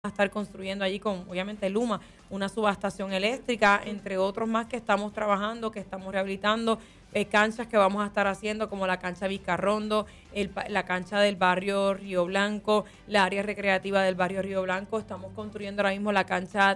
a estar construyendo allí con, obviamente, Luma, una subestación eléctrica, entre otros más que estamos trabajando, que estamos rehabilitando, canchas que vamos a estar haciendo, como la cancha Vizcarrondo, la cancha del barrio Río Blanco, la área recreativa del barrio Río Blanco. Estamos construyendo ahora mismo la cancha,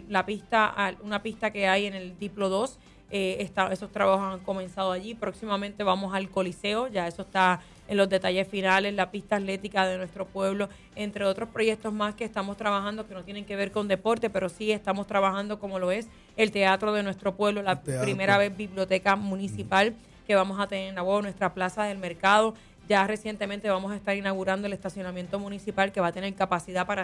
una pista que hay en el Diplo 2. Esos trabajos han comenzado allí. Próximamente vamos al Coliseo, ya eso está en los detalles finales, la pista atlética de nuestro pueblo, entre otros proyectos más que estamos trabajando que no tienen que ver con deporte, pero sí estamos trabajando como lo es el teatro de nuestro pueblo, la primera vez biblioteca municipal que vamos a tener en Nahuatl, nuestra plaza del mercado. Ya recientemente vamos a estar inaugurando el estacionamiento municipal que va a tener capacidad para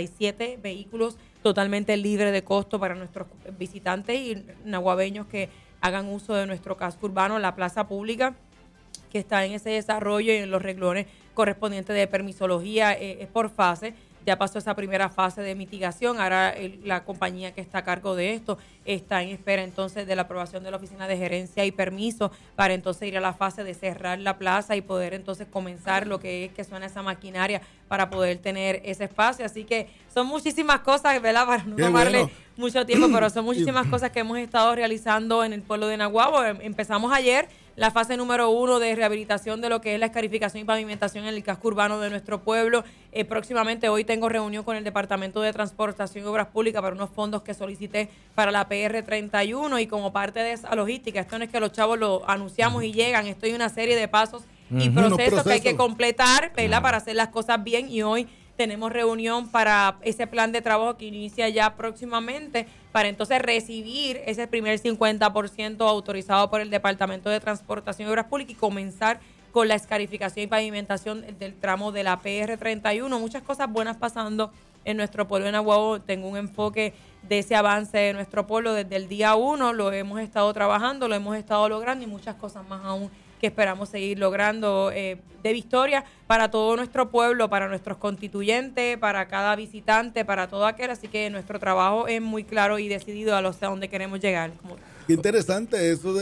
77 vehículos totalmente libre de costo para nuestros visitantes y nahuabeños que hagan uso de nuestro casco urbano, la plaza pública que está en ese desarrollo y en los renglones correspondientes de permisología es por fase. Ya pasó esa primera fase de mitigación, ahora la compañía que está a cargo de esto está en espera entonces de la aprobación de la Oficina de Gerencia y Permiso para entonces ir a la fase de cerrar la plaza y poder entonces comenzar lo que es que suena esa maquinaria para poder tener ese espacio. Así que son muchísimas cosas, ¿verdad? Para no tomarle mucho tiempo, pero son muchísimas cosas que hemos estado realizando en el pueblo de Nahuatl. Empezamos ayer la fase número 1 de rehabilitación de lo que es la escarificación y pavimentación en el casco urbano de nuestro pueblo. Próximamente hoy tengo reunión con el Departamento de Transportación y Obras Públicas para unos fondos que solicité para la PR31 y como parte de esa logística, esto no es que los chavos lo anunciamos y llegan, esto hay una serie de pasos y procesos que hay que completar, ¿verdad? Para hacer las cosas bien y hoy tenemos reunión para ese plan de trabajo que inicia ya próximamente para entonces recibir ese primer 50% autorizado por el Departamento de Transportación y Obras Públicas y comenzar con la escarificación y pavimentación del tramo de la PR31. Muchas cosas buenas pasando en nuestro pueblo de Nahuatl. Tengo un enfoque de ese avance de nuestro pueblo desde el día 1. Lo hemos estado trabajando, lo hemos estado logrando y muchas cosas más aún que esperamos seguir logrando de victoria para todo nuestro pueblo, para nuestros constituyentes, para cada visitante, para todo aquel. Así que nuestro trabajo es muy claro y decidido a dónde queremos llegar. Qué interesante eso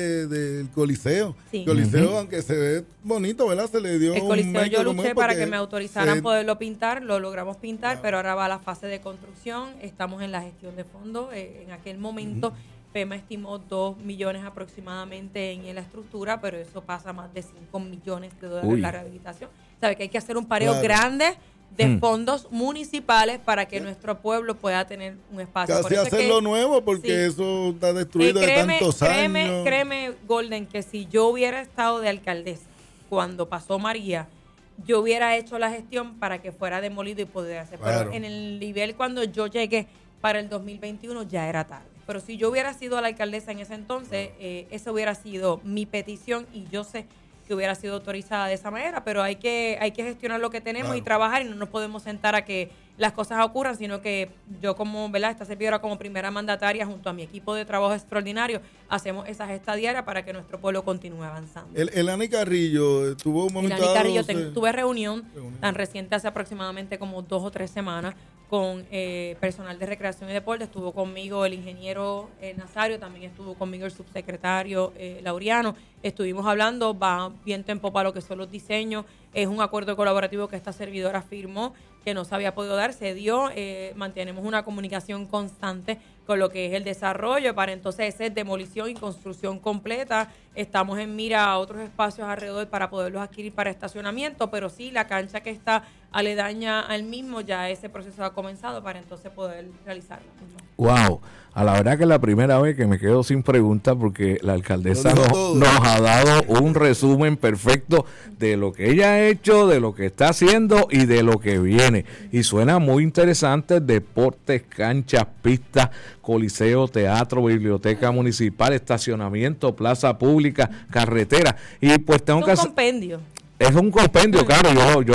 del Coliseo. Sí. Coliseo, aunque se ve bonito, ¿verdad? Se le dio el Coliseo yo luché para que me autorizaran poderlo pintar, lo logramos pintar, pero ahora va a la fase de construcción. Estamos en la gestión de fondos. En aquel momento FEMA estimó 2 millones aproximadamente en la estructura, pero eso pasa a más de 5 millones de dólares en la rehabilitación. Sabe que hay que hacer un pareo grande de fondos municipales para que nuestro pueblo pueda tener un espacio. Casi hacerlo nuevo porque eso está destruido de tantos años. Créeme, Golden, que si yo hubiera estado de alcaldesa cuando pasó María, yo hubiera hecho la gestión para que fuera demolido y poder hacer. Pero en el nivel cuando yo llegué para el 2021 ya era tarde. Pero si yo hubiera sido la alcaldesa en ese entonces, esa hubiera sido mi petición y yo sé que hubiera sido autorizada de esa manera, pero hay que gestionar lo que tenemos y trabajar y no nos podemos sentar a que las cosas ocurran, sino que yo como, ¿verdad? Esta servidora como primera mandataria junto a mi equipo de trabajo extraordinario hacemos esa gesta diaria para que nuestro pueblo continúe avanzando. El Ani Carrillo tuvo un momento dado... Carrillo tuve reunión tan reciente hace aproximadamente como 2 o 3 semanas con personal de recreación y deporte. Estuvo conmigo el ingeniero Nazario, también estuvo conmigo el subsecretario Laureano. Estuvimos hablando, va viento en popa lo que son los diseños. Es un acuerdo colaborativo que esta servidora firmó, que no se había podido dar, se dio. Mantenemos una comunicación constante con lo que es el desarrollo para entonces hacer demolición y construcción completa. Estamos en mira a otros espacios alrededor para poderlos adquirir para estacionamiento, pero sí, la cancha que está aledaña al mismo, ya ese proceso ha comenzado para entonces poder realizarlo. Wow, a la verdad que es la primera vez que me quedo sin preguntas porque la alcaldesa nos ha dado un resumen perfecto de lo que ella ha hecho, de lo que está haciendo y de lo que viene. Y suena muy interesante: deportes, canchas, pistas, coliseo, teatro, biblioteca municipal, estacionamiento, plaza pública, carretera. Y pues tengo que hacer... compendio. Es un compendio, claro,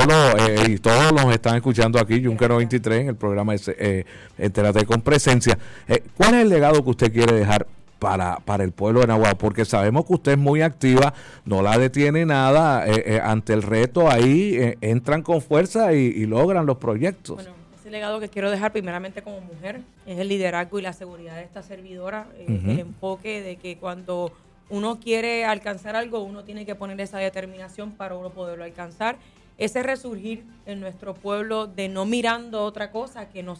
y todos los están escuchando aquí, Junquero 23, en el programa Entérate con Presencia. ¿Cuál es el legado que usted quiere dejar para el pueblo de Nahuatl? Porque sabemos que usted es muy activa, no la detiene nada, ante el reto ahí entran con fuerza y logran los proyectos. Bueno, ese legado que quiero dejar primeramente como mujer es el liderazgo y la seguridad de esta servidora, el enfoque de que cuando uno quiere alcanzar algo, uno tiene que poner esa determinación para uno poderlo alcanzar. ese resurgir en nuestro pueblo de no mirando otra cosa que no